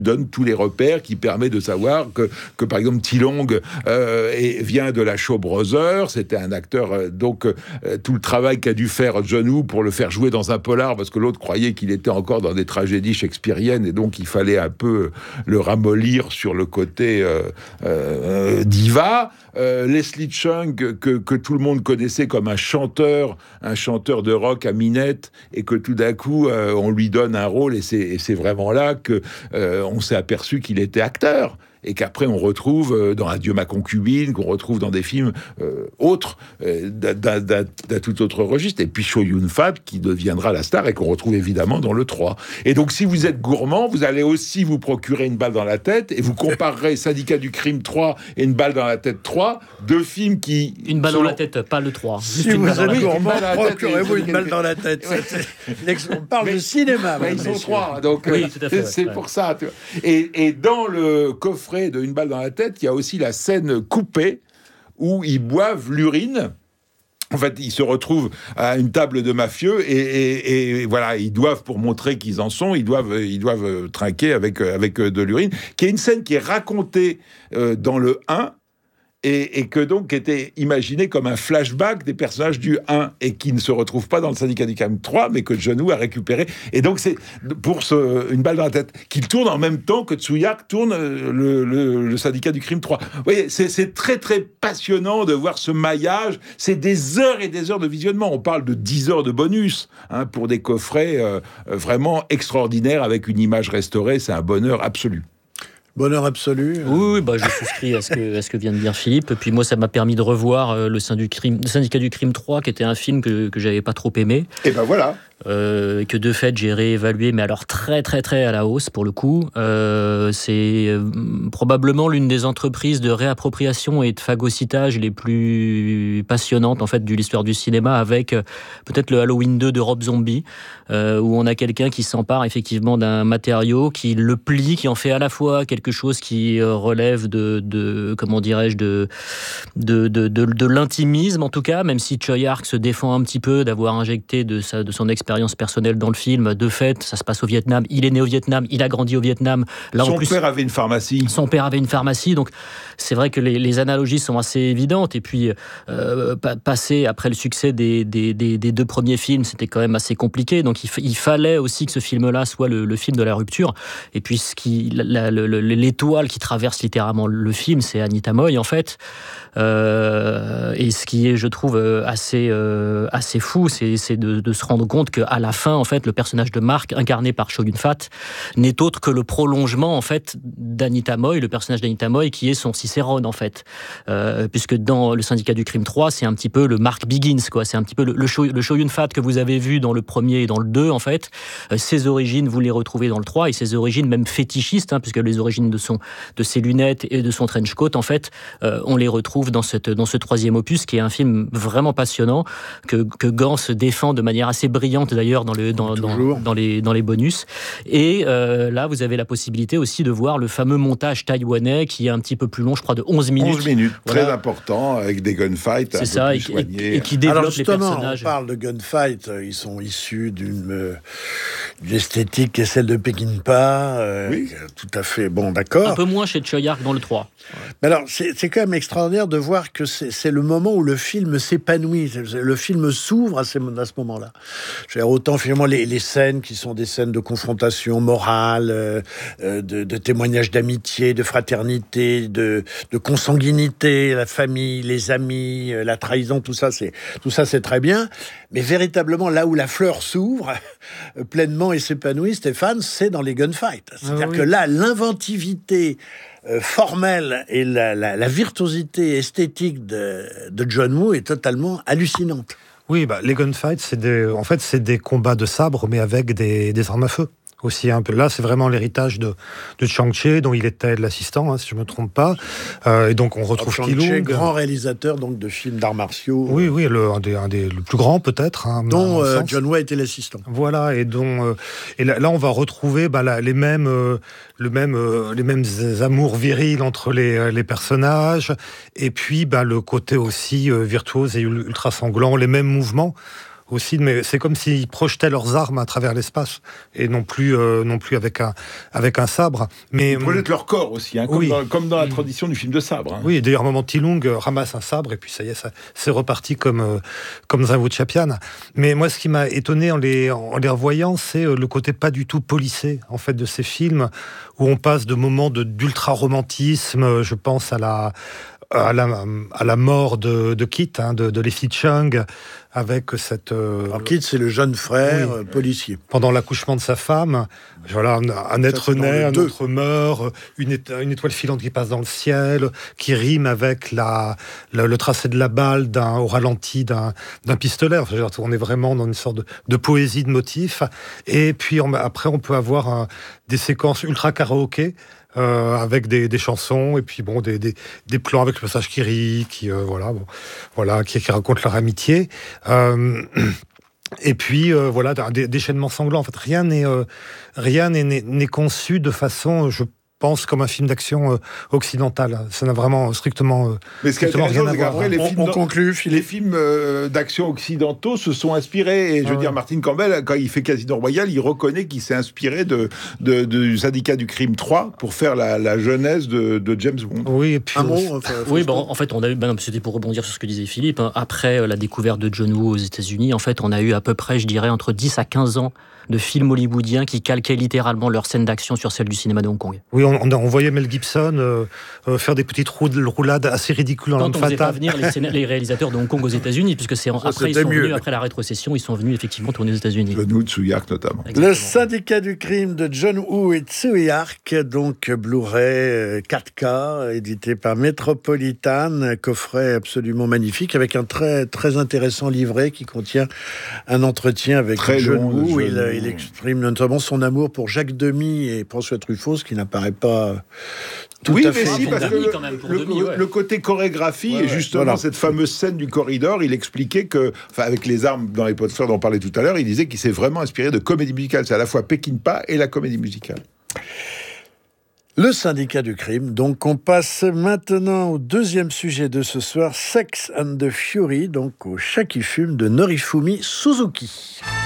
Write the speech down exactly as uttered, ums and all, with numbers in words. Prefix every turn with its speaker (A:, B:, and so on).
A: donne tous les repères qui permettent de savoir que, que par exemple, T. Long euh, et, vient de la Shaw Brothers, c'était un acteur, euh, donc euh, tout le travail qu'a dû faire John Woo pour le faire jouer dans un polar, parce que l'autre croyait qu'il était encore dans des tragédies shakespeariennes, et donc il fallait un peu le ramollir sur le côté euh, euh, diva. Euh, Leslie Chung, que, que tout le monde connaissait comme un chanteur, un chanteur de rock à minette, et que tout d'un coup, euh, on lui donne un rôle, et c'est, et c'est vraiment là que euh, on s'est aperçu qu'il était acteur, et qu'après on retrouve euh, dans Adieu ma concubine, qu'on retrouve dans des films euh, autres, euh, d'un, d'un, d'un tout autre registre, et puis Chow Yun-fat qui deviendra la star et qu'on retrouve évidemment dans le trois. Et donc si vous êtes gourmand, vous allez aussi vous procurer Une balle dans la tête, et vous comparerez Syndicat du crime trois et Une balle dans la tête trois, deux films qui...
B: Une balle
A: selon...
B: dans la tête, pas le trois.
C: Si vous êtes gourmand, procurez-vous Une balle dans la tête. On parle
A: mais,
C: de cinéma.
A: Mais ils sont trois, donc
B: oui,
A: euh,
B: tout à fait,
A: c'est
B: ouais.
A: pour ça. Tu vois. Et, et dans le coffret de Une balle dans la tête, il y a aussi la scène coupée où ils boivent l'urine. En fait, ils se retrouvent à une table de mafieux et, et, et voilà, ils doivent, pour montrer qu'ils en sont, ils doivent, ils doivent trinquer avec, avec de l'urine, qui est une scène qui est racontée euh, dans le un, Et, et que donc était imaginé comme un flashback des personnages du un, et qui ne se retrouvent pas dans le Syndicat du crime trois, mais que John Woo a récupéré. Et donc c'est pour ce, Une balle dans la tête, qu'il tourne en même temps que Tsui-hark tourne le, le, le Syndicat du crime trois. Vous voyez, c'est, c'est très très passionnant de voir ce maillage. C'est des heures et des heures de visionnement. On parle de dix heures de bonus hein, pour des coffrets euh, vraiment extraordinaires avec une image restaurée. C'est un bonheur absolu.
C: Bonheur absolu. Euh...
B: Oui, oui bah, je souscris à ce, que, à ce que vient de dire Philippe. Puis moi, ça m'a permis de revoir euh, le, Syndicat du crime, le Syndicat du crime trois, qui était un film que, que j'avais pas trop aimé.
A: Et ben voilà.
B: Euh, que de fait j'ai réévalué, mais alors très très très à la hausse pour le coup. Euh, c'est euh, probablement l'une des entreprises de réappropriation et de phagocytage les plus passionnantes en fait de l'histoire du cinéma, avec euh, peut-être le Halloween deux de Rob Zombie, euh, où on a quelqu'un qui s'empare effectivement d'un matériau, qui le plie, qui en fait à la fois quelque chose qui euh, relève de, de comment dirais-je de de, de, de de l'intimisme en tout cas, même si Tsui-hark se défend un petit peu d'avoir injecté de sa de son expérience personnelle dans le film. De fait, ça se passe au Vietnam. Il est né au Vietnam, il a grandi au Vietnam. Là,
A: son
B: en plus,
A: père avait une pharmacie.
B: Son père avait une pharmacie, donc c'est vrai que les, les analogies sont assez évidentes. Et puis, euh, passer après le succès des, des, des, des deux premiers films, c'était quand même assez compliqué. Donc, il, f- il fallait aussi que ce film-là soit le, le film de la rupture. Et puis, ce qui, la, la, la, l'étoile qui traverse littéralement le film, c'est Anita Moy, en fait. Euh, et ce qui est, je trouve, assez, euh, assez fou, c'est, c'est de, de se rendre compte qu'à la fin, en fait, le personnage de Mark, incarné par Chow Yun-fat, n'est autre que le prolongement, en fait, d'Anita Moy, le personnage d'Anita Moy, qui est son Cicérone, en fait. Euh, puisque dans le Syndicat du crime trois, c'est un petit peu le Mark Begins, quoi. C'est un petit peu le, le, Chow, le Chow Yun-fat que vous avez vu dans le premier et dans le deux, en fait. Euh, ses origines, vous les retrouvez dans le trois, et ses origines même fétichistes, hein, puisque les origines de, son, de ses lunettes et de son trench coat, en fait, euh, on les retrouve dans, cette, dans ce troisième opus, qui est un film vraiment passionnant, que, que Gans défend de manière assez brillante, d'ailleurs, dans, le, dans, dans, dans, les, dans les bonus. Et euh, là, vous avez la possibilité aussi de voir le fameux montage taïwanais, qui est un petit peu plus long, je crois, de onze minutes.
A: onze minutes,
B: voilà.
A: Très important, avec des gunfights.
B: C'est ça, et, et, et qui développe
C: Alors justement,
B: les personnages.
C: On parle de gunfight, ils sont issus d'une, euh, d'une esthétique qui est celle de Peckinpah, euh,
A: oui.
C: tout à fait, bon, d'accord.
B: Un peu moins chez Tsui-hark dans le trois.
C: Mais alors, c'est, c'est quand même extraordinaire de voir que c'est, c'est le moment où le film s'épanouit. Le film s'ouvre à, ces, à ce moment-là. Je veux dire, autant finalement les, les scènes qui sont des scènes de confrontation morale, euh, de, de témoignages d'amitié, de fraternité, de, de consanguinité, la famille, les amis, la trahison, tout ça, c'est, tout ça, c'est très bien. Mais véritablement, là où la fleur s'ouvre pleinement et s'épanouit, Stéphane, c'est dans les gunfights. C'est-à-dire ah, oui. que là, l'inventivité Euh, formelle et la, la, la virtuosité esthétique de, de John Woo est totalement hallucinante.
D: Oui, bah, les gunfights, c'est des, en fait, c'est des combats de sabre, mais avec des, des armes à feu. Aussi un peu là, c'est vraiment l'héritage de, de Chang Cheh, dont il était l'assistant, hein, si je me trompe pas. Euh, et donc on retrouve
C: Chang
D: Ki-lung,
C: grand réalisateur donc de films d'arts martiaux.
D: Oui, oui, le, un des, un des le plus grands peut-être. Hein,
C: dont euh, John Woo était l'assistant.
D: Voilà, et dont euh, et là, là on va retrouver bah, là, les mêmes euh, le même euh, les mêmes amours virils entre les les personnages, et puis bah le côté aussi euh, virtuose et ultra sanglant, les mêmes mouvements aussi, mais c'est comme s'ils projetaient leurs armes à travers l'espace et non plus, euh, non plus avec un, avec un sabre. Mais
A: ils projettent leur corps aussi, hein, comme,
D: oui.
A: dans, comme dans la tradition du film de sabre. Hein.
D: Oui, et d'ailleurs, à un moment, Ti Lung ramasse un sabre et puis ça y est, ça, c'est reparti comme, euh, comme dans un Wu Chapian. Mais moi, ce qui m'a étonné en les, en les revoyant, c'est le côté pas du tout policé, en fait, de ces films où on passe de moments de, d'ultra-romantisme. Je pense à la, à la, à la mort de, de Kit, hein, de, de Leslie Chung, avec cette... Euh...
C: Alors Kit, c'est le jeune frère oui. euh, policier.
D: Pendant l'accouchement de sa femme, voilà, un, un être naît, un autre meurt, une, étoile, une étoile filante qui passe dans le ciel, qui rime avec la, la, le tracé de la balle d'un, au ralenti d'un, d'un pistolet. Enfin, on est vraiment dans une sorte de, de poésie de motifs. Et puis on, après, on peut avoir un, des séquences ultra karaoké, Euh, avec des, des chansons et puis bon des, des, des plans avec le passage qui rit, qui euh, voilà bon, voilà qui, qui racontent leur amitié. Euh, et puis euh, voilà des déchaînements sanglants. En fait, rien n'est euh, rien n'est, n'est, n'est conçu de façon, je pense, comme un film d'action euh, occidental. Ça n'a vraiment strictement, euh,
A: Mais ce qui est intéressant, c'est qu'après, les
C: on,
A: films,
C: on conclut,
A: les films euh, d'action occidentaux se sont inspirés. Et je veux ah dire, ouais. Martin Campbell, quand il fait Casino Royale, il reconnaît qu'il s'est inspiré de, de, de, du Syndicat du Crime trois pour faire la, la genèse de, de James Bond.
D: Oui, et puis
C: un mot. Enfin,
B: oui, bon, en fait, on a eu. Ben non, c'était pour rebondir sur ce que disait Philippe. Hein, après euh, la découverte de John Woo aux États-Unis, en fait, on a eu à peu près, je dirais, entre dix à quinze ans de films hollywoodiens qui calquaient littéralement leurs scènes d'action sur celles du cinéma de Hong Kong.
D: Oui, on, on voyait Mel Gibson euh, euh, faire des petites roulades assez ridicules en
B: Quand
D: L'Arme
B: on faisait
D: Fatale.
B: pas venir les, scén- les réalisateurs de Hong Kong aux États-Unis, puisque c'est en,
C: Ça,
B: après ils sont
C: mieux.
B: venus après la rétrocession, ils sont venus effectivement tourner aux États-Unis.
A: John Woo, Tsuyark notamment.
C: Exactement. Le Syndicat du Crime de John Woo et Tsuyark, donc Blu-ray quatre K, édité par Metropolitan, coffret absolument magnifique avec un très très intéressant livret qui contient un entretien avec
A: très
C: John
A: long,
C: Woo.
A: John
C: il,
A: Woo.
C: il exprime notamment son amour pour Jacques Demy et François Truffaut, ce qui n'apparaît pas tout
A: oui,
C: à
A: mais
C: fait.
A: si, parce que
B: Demi,
A: le,
B: quand même, pour
A: le,
B: Demi, ouais.
A: le côté chorégraphie,
C: Ouais,
A: et justement,
C: voilà.
A: cette fameuse scène du corridor, il expliquait que, enfin, avec les armes dans les pots de fleurs dont on parlait tout à l'heure, il disait qu'il s'est vraiment inspiré de comédie musicale. C'est à la fois Peckinpah et la comédie musicale.
C: Le Syndicat du Crime. Donc, on passe maintenant au deuxième sujet de ce soir, Sex and the Fury, donc au Shaki Fume de Norifumi Suzuki.